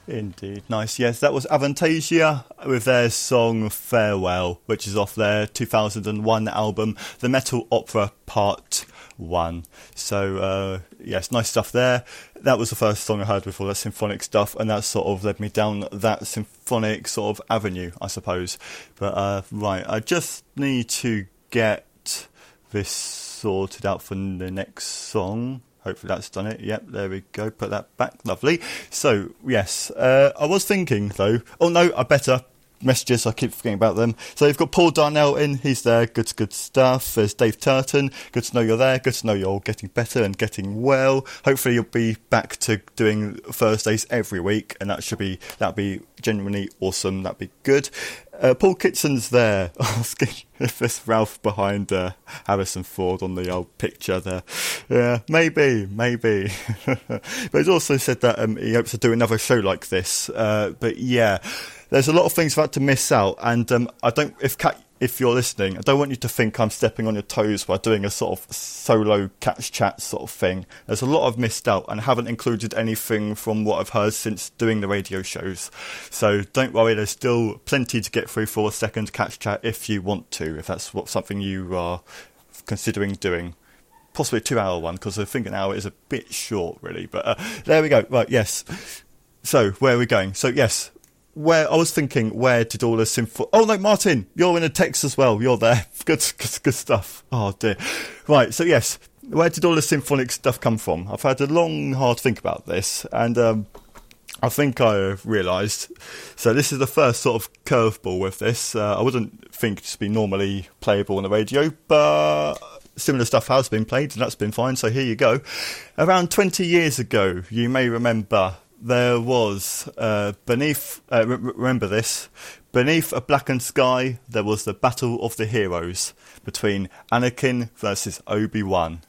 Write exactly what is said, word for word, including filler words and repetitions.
Indeed. Nice. Yes, that was Avantasia with their song Farewell, which is off their two thousand one album, The Metal Opera Part one. So, uh, yes, nice stuff there. That was the first song I heard with all that symphonic stuff, and that sort of led me down that symphonic sort of avenue, I suppose. But, uh, right, I just need to get this sorted out for the next song. Hopefully that's done it. Yep, there we go. Put that back. Lovely. So, yes, uh, I was thinking, though... Oh, no, I better... Messages, I keep forgetting about them. So you've got Paul Darnell in, he's there, good good stuff. There's Dave Turton, good to know you're there, good to know you're getting better and getting well. Hopefully you'll be back to doing Thursdays every week, and that should be that'll be genuinely awesome. That'd be good. Uh, Paul Kitson's there, asking if there's Ralph behind uh, Harrison Ford on the old picture there. Yeah, maybe, maybe. But he's also said that um, he hopes to do another show like this. Uh, but yeah, there's a lot of things about to miss out, and um, I don't. If Kat, if you're listening, I don't want you to think I'm stepping on your toes by doing a sort of solo catch chat sort of thing. There's a lot I've missed out, and I haven't included anything from what I've heard since doing the radio shows. So don't worry, there's still plenty to get through for a second catch chat if you want to, if that's what something you are considering doing. Possibly a two-hour one, because I think an hour is a bit short, really. But uh, there we go. Right, yes. So where are we going? So yes. Where I was thinking, where did all the sympho... Oh, no, Martin, you're in a text as well. You're there. Good, good, good stuff. Oh, dear. Right, so yes, where did all the symphonic stuff come from? I've had a long, hard think about this, and um, I think I've realised... So this is the first sort of curveball with this. Uh, I wouldn't think to be normally playable on the radio, but... Similar stuff has been played, and that's been fine, so here you go. Around twenty years ago, you may remember... There was, uh, beneath, uh, re- remember this, beneath a blackened sky, there was the Battle of the Heroes between Anakin versus Obi-Wan.